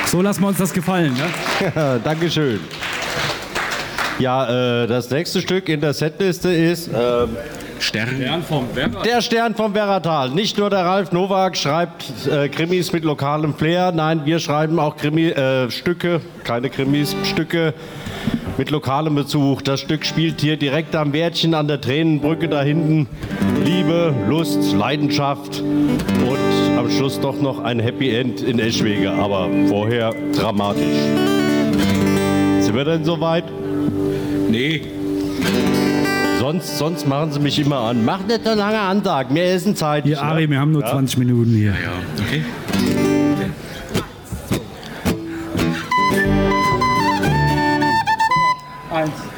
So lassen wir uns das gefallen. Ne? Dankeschön. Ja, das nächste Stück in der Setliste ist Stern vom Werratal. Der Stern vom Werratal. Nicht nur der Ralf Nowak schreibt Krimis mit lokalem Flair. Nein, wir schreiben auch Stücke, keine Krimis, Stücke mit lokalem Bezug. Das Stück spielt hier direkt am Wärdchen an der Tränenbrücke da hinten. Liebe, Lust, Leidenschaft und am Schluss doch noch ein Happy End in Eschwege, aber vorher dramatisch. Sind wir denn soweit? Nee. Sonst machen sie mich immer an. Mach nicht so lange Ansagen, wir essen Zeit. Hier, Ari, wir haben nur 20 Minuten hier. Ja, okay. Eins.